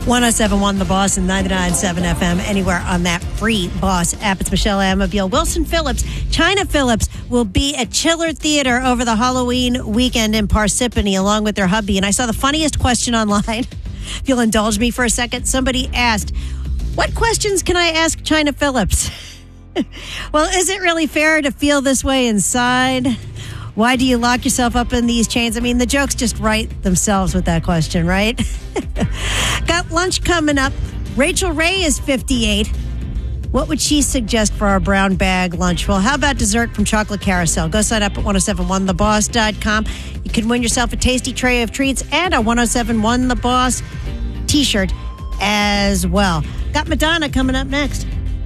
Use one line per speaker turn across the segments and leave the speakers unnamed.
107.1 The Boss and 99.7 FM, anywhere on that free Boss app. It's Michelle Amabile. Wilson Phillips, China Phillips, will be at Chiller Theater over the Halloween weekend in Parsippany along with their hubby. And I saw the funniest question online. If you'll indulge me for a second, somebody asked, what questions can I ask China Phillips? Well, is it really fair to feel this way inside? Why do you lock yourself up in these chains? I mean, the jokes just write themselves with that question, right? Got lunch coming up. Rachel Ray is 58. What would she suggest for our brown bag lunch? Well, how about dessert from Chocolate Carousel? Go sign up at 1071theboss.com. You can win yourself a tasty tray of treats and a 1071 The Boss t-shirt as well. Got Madonna coming up next.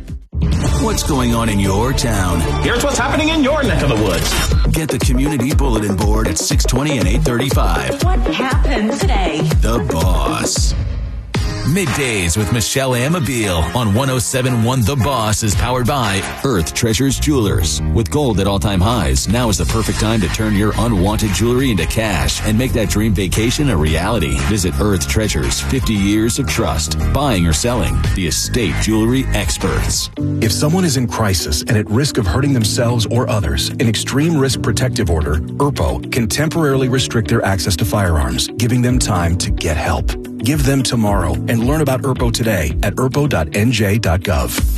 What's going on in your town?
Here's what's happening in your neck of the woods.
Get the community bulletin board at 620 and 835.
What happened today?
The Boss. Middays with Michelle Amabile on 107.1 The Boss is powered by Earth Treasures Jewelers. With gold at all-time highs, now is the perfect time to turn your unwanted jewelry into cash and make that dream vacation a reality. Visit Earth Treasures, 50 years of trust. Buying or selling, the estate jewelry experts.
If someone is in crisis and at risk of hurting themselves or others, an Extreme Risk Protective Order, ERPO, can temporarily restrict their access to firearms, giving them time to get help. Give them tomorrow and learn about ERPO today at erpo.nj.gov.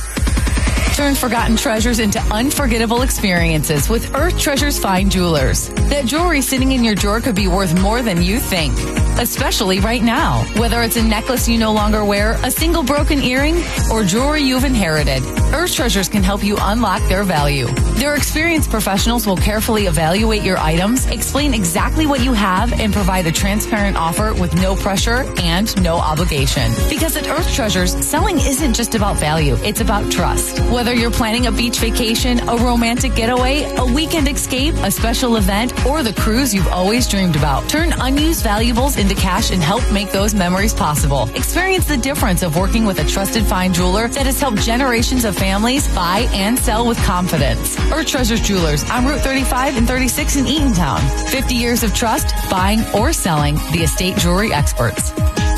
Turn forgotten treasures into unforgettable experiences with Earth Treasures Fine Jewelers. That jewelry sitting in your drawer could be worth more than you think, especially right now. Whether it's a necklace you no longer wear, a single broken earring, or jewelry you've inherited, Earth Treasures can help you unlock their value. Their experienced professionals will carefully evaluate your items, explain exactly what you have, and provide a transparent offer with no pressure and no obligation. Because at Earth Treasures, selling isn't just about value, it's about trust. Whether you're planning a beach vacation, a romantic getaway, a weekend escape, a special event, or the cruise you've always dreamed about, turn unused valuables into cash and help make those memories possible. Experience the difference of working with a trusted fine jeweler that has helped generations of families buy and sell with confidence. Earth Treasures Jewelers on Route 35 and 36 in Eatontown. 50 years of trust, buying or selling, the estate jewelry experts.